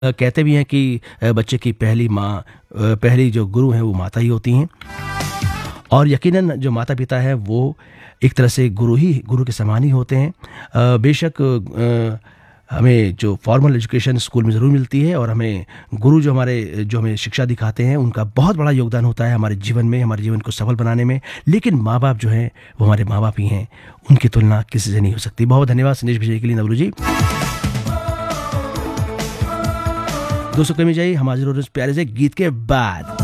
कहते भी हैं कि बच्चे की पहली माँ पहली जो गुरु हैं वो माता ही होती हैं और यकीनन जो माता-पिता हैं वो एक तरह से गुरु के समान ही होते हैं। बेशक हमें जो फॉर्मल एजुकेशन स्कूल में ज़रूर मिलती है और हमें गुरु जो हमें शिक्षा दिखाते हैं उनका बहुत बड़ा योगदान होता है हमारे जीवन में, हमारे जीवन को सफल बनाने में। लेकिन माँ-बाप जो हैं वो हमारे माँ-बाप ही हैं, उनकी तुलना किसी से नहीं हो सकती। बहुत धन्यवाद संदेश भेजने के लिए नवरू जी। दोस्तों कमी जाइए, हम हाजिर हो रहे हैं इस प्यारे से गीत के बाद।